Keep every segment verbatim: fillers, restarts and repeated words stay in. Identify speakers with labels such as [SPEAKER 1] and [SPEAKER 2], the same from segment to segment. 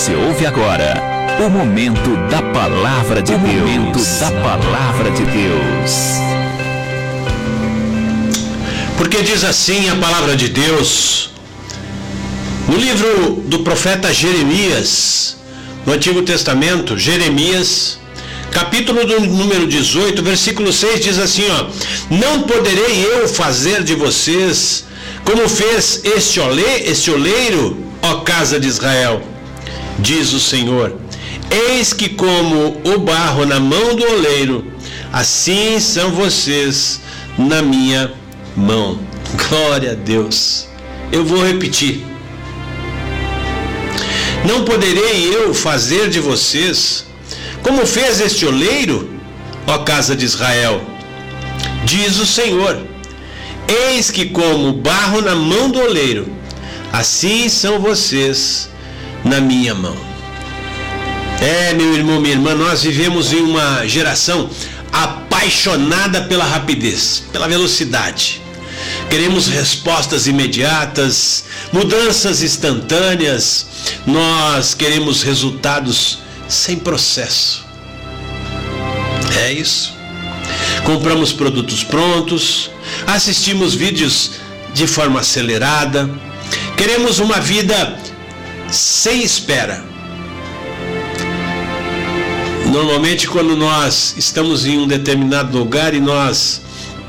[SPEAKER 1] Você ouve agora o momento da palavra de
[SPEAKER 2] o
[SPEAKER 1] Deus.
[SPEAKER 2] Momento
[SPEAKER 1] da palavra de Deus.
[SPEAKER 2] Porque diz assim a palavra de Deus, no livro do profeta Jeremias, no Antigo Testamento, Jeremias, capítulo do número dezoito, versículo seis, diz assim, ó: não poderei eu fazer de vocês como fez este, ole, este oleiro, ó casa de Israel, diz o Senhor. Eis que como o barro na mão do oleiro, assim são vocês na minha mão. Glória a Deus. Eu vou repetir. Não poderei eu fazer de vocês como fez este oleiro, ó casa de Israel, diz o Senhor. Eis que como barro na mão do oleiro, assim são vocês na minha mão. É, meu irmão, minha irmã, nós vivemos em uma geração apaixonada pela rapidez, pela velocidade. Queremos respostas imediatas, mudanças instantâneas. Nós queremos resultados sem processo. É isso. Compramos produtos prontos, assistimos vídeos de forma acelerada, queremos uma vida sem espera. Normalmente, quando nós estamos em um determinado lugar e nós,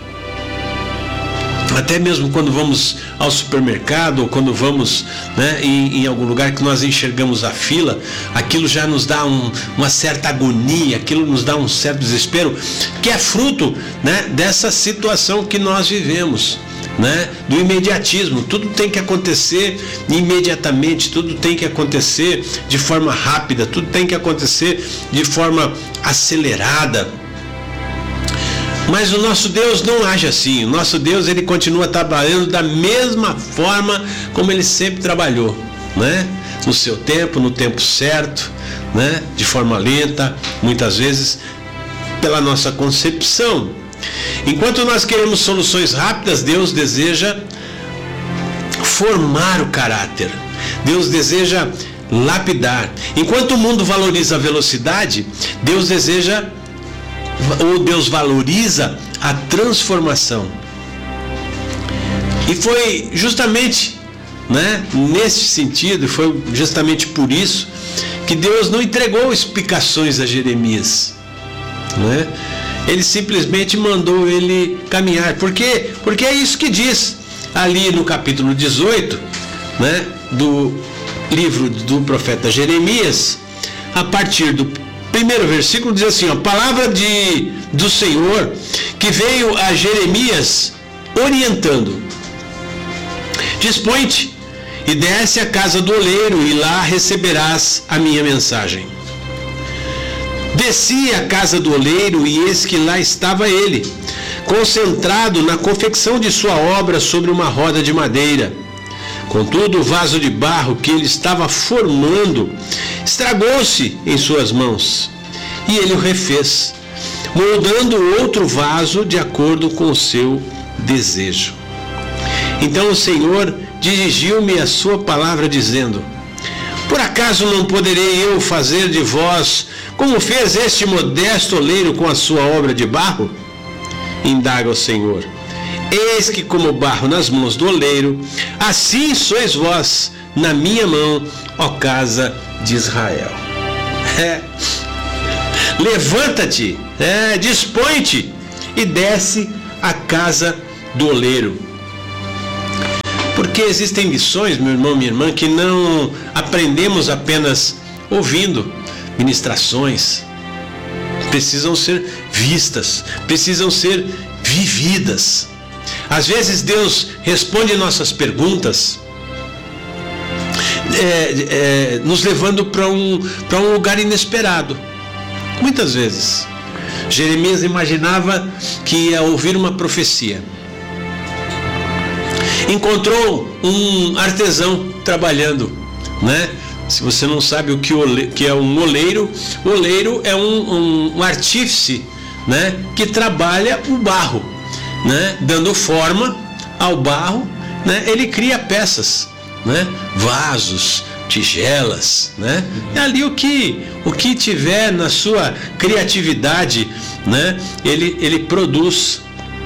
[SPEAKER 2] até mesmo quando vamos ao supermercado ou quando vamos, né, em, em algum lugar que nós enxergamos a fila, aquilo já nos dá um, uma certa agonia, aquilo nos dá um certo desespero, que é fruto, né, dessa situação que nós vivemos, né, do imediatismo. Tudo tem que acontecer imediatamente, tudo tem que acontecer de forma rápida, tudo tem que acontecer de forma acelerada. Mas o nosso Deus não age assim. O nosso Deus, ele continua trabalhando da mesma forma como ele sempre trabalhou, né? No seu tempo, no tempo certo, né? De forma lenta, muitas vezes pela nossa concepção. Enquanto nós queremos soluções rápidas, Deus deseja formar o caráter. Deus deseja lapidar. Enquanto o mundo valoriza a velocidade, Deus deseja ou Deus valoriza a transformação. E foi justamente, né, nesse sentido, foi justamente por isso que Deus não entregou explicações a Jeremias, né? Ele simplesmente mandou ele caminhar. Por quê? Porque é isso que diz ali no capítulo dezoito, né, do livro do profeta Jeremias, a partir do primeiro versículo, diz assim, ó: palavra de, do Senhor que veio a Jeremias orientando: dispõe-te e desce à casa do oleiro, e lá receberás a minha mensagem. Desci à casa do oleiro, e eis que lá estava ele, concentrado na confecção de sua obra sobre uma roda de madeira. Contudo, o vaso de barro que ele estava formando estragou-se em suas mãos, e ele o refez, moldando outro vaso de acordo com o seu desejo. Então o Senhor dirigiu-me a sua palavra, dizendo: por acaso não poderei eu fazer de vós como fez este modesto oleiro com a sua obra de barro? Indaga o Senhor. Eis que como barro nas mãos do oleiro, assim sois vós na minha mão, ó casa de Israel. É. Levanta-te, é, dispõe-te e desce à casa do oleiro. Porque existem lições, meu irmão, minha irmã, que não aprendemos apenas ouvindo ministrações. Precisam ser vistas, precisam ser vividas. Às vezes Deus responde nossas perguntas é, é, nos levando para um, para um lugar inesperado. Muitas vezes Jeremias imaginava que ia ouvir uma profecia. Encontrou um artesão trabalhando, né? Se você não sabe o que, ole, que é um oleiro, o oleiro é um, um, um artífice, né, que trabalha o barro, né, dando forma ao barro, né, ele cria peças, né, vasos, tigelas, né? É ali o que, o que tiver na sua criatividade, né? Ele, ele produz.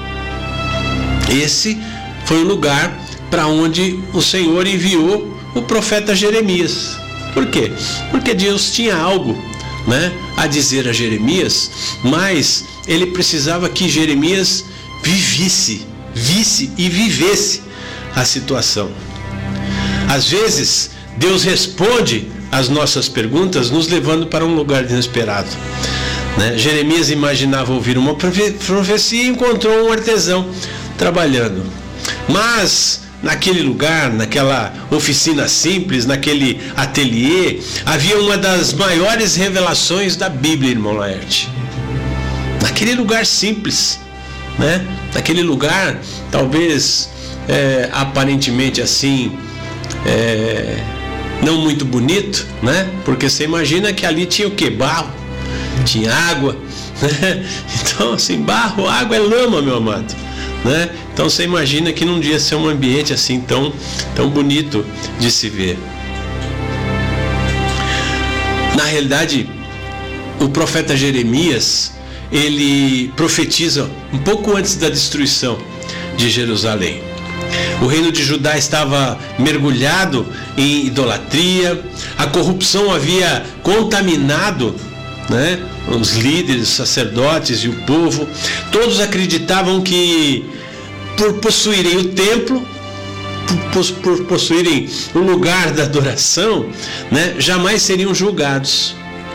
[SPEAKER 2] Esse foi o lugar para onde o Senhor enviou o profeta Jeremias. Por quê? Porque Deus tinha algo, né, a dizer a Jeremias, mas ele precisava que Jeremias vivesse, visse e vivesse a situação. Às vezes, Deus responde às nossas perguntas nos levando para um lugar inesperado, né? Jeremias imaginava ouvir uma profecia e encontrou um artesão trabalhando. Mas naquele lugar, naquela oficina simples, naquele ateliê, havia uma das maiores revelações da Bíblia, irmão Laerte. Naquele lugar simples, né? Naquele lugar, talvez é, aparentemente assim, é, não muito bonito, né? Porque você imagina que ali tinha o quê? Barro, tinha água, né? Então assim, barro, água é lama, meu amado, né? Então você imagina que não devia ser um ambiente assim tão, tão bonito de se ver. Na realidade, o profeta Jeremias, ele profetiza um pouco antes da destruição de Jerusalém. O reino de Judá estava mergulhado em idolatria, a corrupção havia contaminado, né, os líderes, os sacerdotes e o povo. Todos acreditavam que por possuírem o templo, por, por possuírem o lugar da adoração, né, jamais seriam julgados.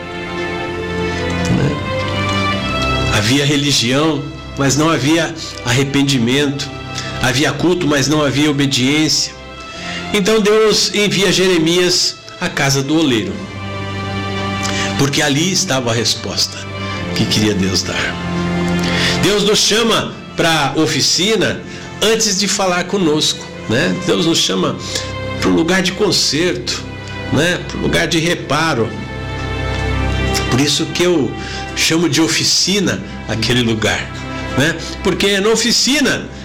[SPEAKER 2] Né? Havia religião, mas não havia arrependimento. Havia culto, mas não havia obediência. Então Deus envia Jeremias à casa do oleiro, porque ali estava a resposta que queria Deus dar. Deus nos chama para a oficina antes de falar conosco, né? Deus nos chama para o lugar de conserto, né? Para o lugar de reparo. Por isso que eu chamo de oficina aquele lugar, né? Porque na oficina